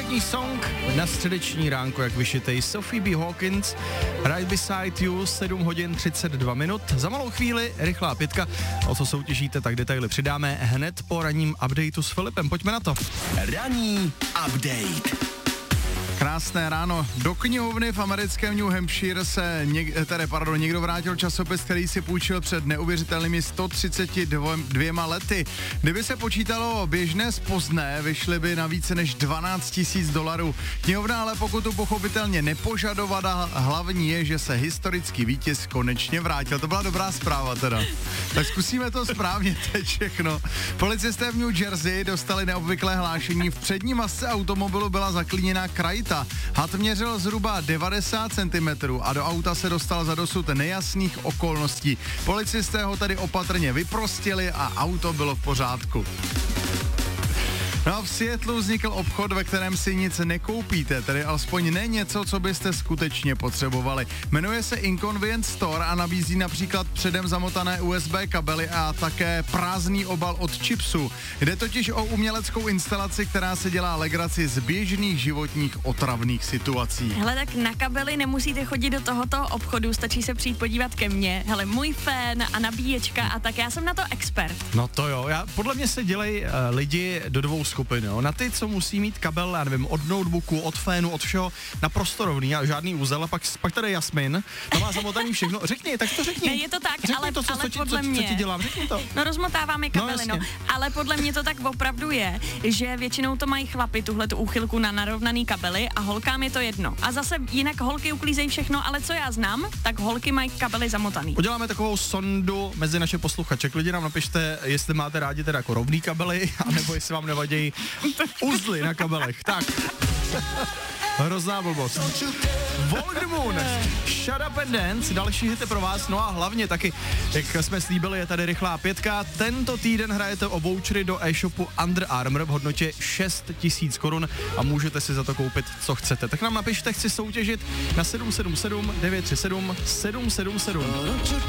Letní song na středeční ránko, jak vyšitej Sophie B. Hawkins, Right Beside You, 7 hodin 32 minut. Za malou chvíli rychlá pětka, o co soutěžíte, tak detaily přidáme hned po ranním updateu s Filipem. Pojďme na to. Ranní update. Krásné ráno. Do knihovny v americkém New Hampshire se někdo vrátil časopis, který si půjčil před neuvěřitelnými 132 lety. Kdyby se počítalo běžné spozné, vyšly by na více než $12,000. Knihovna ale pokutu pochopitelně nepožadovala, hlavní je, že se historický vítěz konečně vrátil. To byla dobrá zpráva teda. Tak zkusíme to správně teď všechno. Policisté v New Jersey dostali neobvyklé hlášení. V přední masce automobilu byla zaklíněná krajita. Had měřil zhruba 90 cm a do auta se dostal za dosud nejasných okolností. Policisté ho tedy opatrně vyprostili a auto bylo v pořádku. No a v Seattlu vznikl obchod, ve kterém si nic nekoupíte, tedy alespoň ne něco, co byste skutečně potřebovali. Jmenuje se Inconvenient Store a nabízí například předem zamotané USB kabely a také prázdný obal od chipsu. Jde totiž o uměleckou instalaci, která se dělá legraci z běžných životních otravných situací. Hele, tak na kabely nemusíte chodit do tohoto obchodu, stačí se přijít podívat ke mně. Hele, můj fén a nabíječka a tak, já jsem na to expert. No to jo, podle mě se dělají lidi do dvou skupin, jo. Na ty, co musí mít kabel, já nevím, od notebooku, od fénu, od všeho, naprosto rovný a žádný úzel, a pak tady Jasmin, to má zamotaný všechno. Řekni, tak to řekni. Ne, je to tak, řekni ale podle mě. Co ti dělám, řekni to. No rozmotáváme kabely, no, ale podle mě to tak opravdu je, že většinou to mají chlapi, tuhletu úchylku na narovnaný kabely a holkám je to jedno. A zase jinak holky uklízejí všechno, ale co já znám, tak holky mají kabely zamotaný. Uděláme takovou sondu mezi naše posluchače. Klidně nám napište, jestli máte rádi teda jako rovný kabely, anebo jestli vám nevadí uzly na kabelech. Tak. Hrozná blbost. Voldemon, Shut Up and Dance, další hity pro vás, no a hlavně taky, jak jsme slíbili, je tady rychlá pětka. Tento týden hrajete o vouchery do e-shopu Under Armour v hodnotě 6,000 korun a můžete si za to koupit, co chcete. Tak nám napište, chci soutěžit na 777 937 777.